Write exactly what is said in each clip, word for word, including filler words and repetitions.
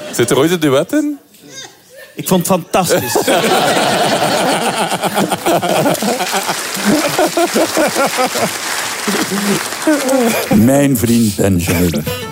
Zit er ooit een duet in? Ik vond het fantastisch. Mijn vriend Benjamin.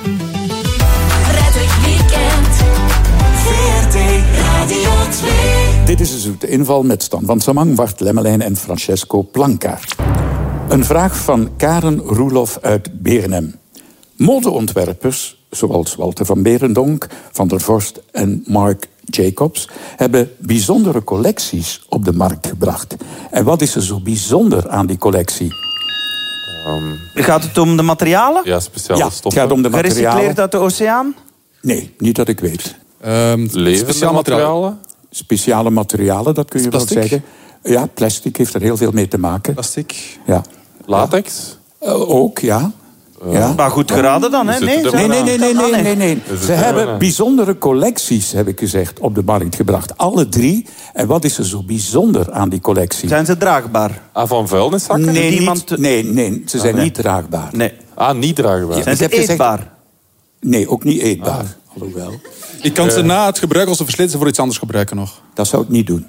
Prettig weekend. V R T Radio twee. Dit is een zoete inval met Stan van Samang, Bart Lemmelijn en Francesco Plankaart. Een vraag van Karen Roelof uit Berenem. Modeontwerpers, zoals Walter van Berendonck, Van der Vorst en Marc Jacobs, hebben bijzondere collecties op de markt gebracht. En wat is er zo bijzonder aan die collectie? Um, Gaat het om de materialen? ja, speciale Ja, het stoffen. gaat om de Gerecycleerd materialen. uit de oceaan? Nee, niet dat ik weet. Um, Levende speciaal materialen? Speciale materialen, dat kun je wel Plastic? zeggen. Ja, plastic heeft er heel veel mee te maken. Plastic. Ja. Latex? Uh, ook, ja. ja. Maar goed geraden dan, hè? Zit Nee, er zo- Nee, nee, nee, nee, Ah, nee, nee, nee. Is het Ze er hebben wel? bijzondere collecties, heb ik gezegd, op de markt gebracht. Alle drie. En wat is er zo bijzonder aan die collectie? Zijn ze draagbaar? Ah, van vuilniszakken? Nee, Niemand- niet, nee, nee, ze zijn nee. niet draagbaar. Nee. Ah, niet draagbaar. Zijn ik ze heb gezegd- eetbaar? Nee, ook niet eetbaar. Alhoewel, Ik kan ze na het gebruik, als ze versleten zijn, voor iets anders gebruiken nog. dat zou ik niet doen.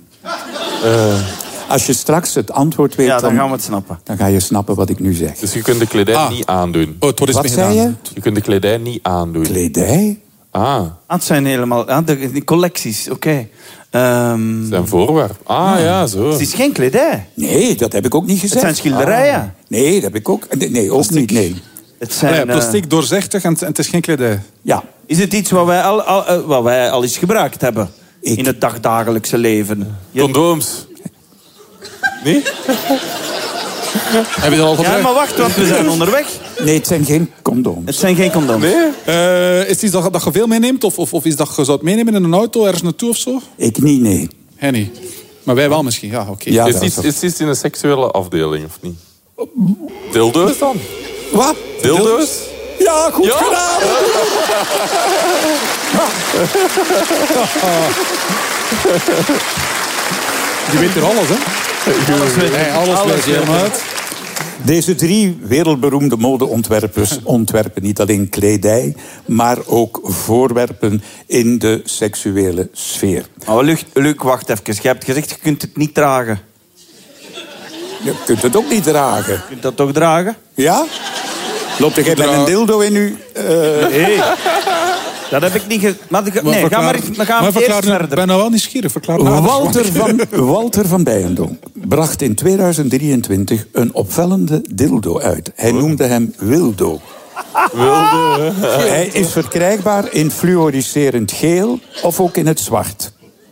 Als je straks het antwoord weet, Ja, dan dan, gaan we het snappen. dan ga je snappen wat ik nu zeg. Dus je kunt de kledij Ah. niet aandoen. Oh, het wordt eens Wat mee zei gedaan. je? Je kunt de kledij niet aandoen. Kledij? Ah, Ah, het zijn helemaal... Ah, de, die collecties, oké. Ehm, zijn voorwerp. Ah, ja, zo. het is geen kledij. Nee, dat heb ik ook niet gezegd. Het zijn schilderijen. Nee, dat heb ik ook... Nee, nee ook niet, nee. Het Ah, zijn, ja, eh, plastic, doorzichtig en, en het is geen kledij. Ja, is het iets wat wij al, al, eh, wat wij al eens gebruikt hebben? Ik- In het dagdagelijkse leven? Je- Condooms. Nee? Heb je dat al ja, gebruikt? maar wacht, want we zijn onderweg. nee, het zijn geen condooms. Het zijn geen condooms. Nee? Eh, is het iets dat, dat je veel meeneemt? Of, of, of is dat je zou het meenemen in een auto, ergens naartoe of zo? Ik niet, nee. Hij niet. Maar wij wel misschien, ja, oké. Ja, Is dat iets, is is iets in een seksuele afdeling, of niet? Dildo's dan? Wat? Dildo's? Ja, goed Ja. gedaan! Je weet hier alles, hè? Alles weet Nee, ik. alles Alles weet je weet ik. helemaal uit. Deze drie wereldberoemde modeontwerpers ontwerpen niet alleen kledij, maar ook voorwerpen in de seksuele sfeer. Oh, Luc, Luc, wacht even. Je hebt gezegd, je kunt het niet dragen. Je kunt het ook niet dragen. Je kunt dat toch dragen? Ja? Loopt jij met een dildo in u? Uh, Nee. Dat heb ik niet ge... Maar, de- nee, ga maar, eens- dan gaan we maar eerst verklaar nu- verder. Ik ben nou wel nieuwsgierig. Verklaar nader. Walter van, Walter van Bijendonck bracht in tweeduizend drieëntwintig een opvallende dildo uit. Hij noemde hem Wildo. Wilde. Hij is verkrijgbaar in fluoriserend geel of ook in het zwart.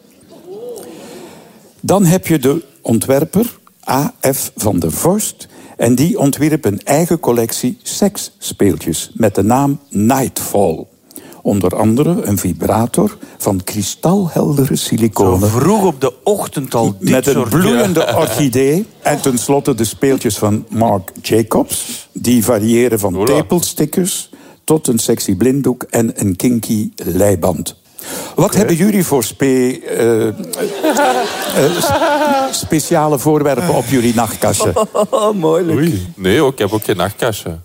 Dan heb je de ontwerper A F van der Vorst. En die ontwierp een eigen collectie seksspeeltjes met de naam Nightfall. Onder andere een vibrator van kristalheldere Zo siliconen. vroeg op de ochtend al dit Met een soort... bloeiende orchidee. En tenslotte de speeltjes van Marc Jacobs. Die variëren van Hola. tepelstickers tot een sexy blinddoek en een kinky leiband. Wat hebben jullie voor spe, eh, eh, s- speciale voorwerpen op jullie nachtkastje? Oh, mooi, Luc. Oei. Nee, ook, ik heb ook geen nachtkastje.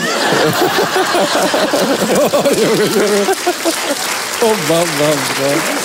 Oh, man, man, man.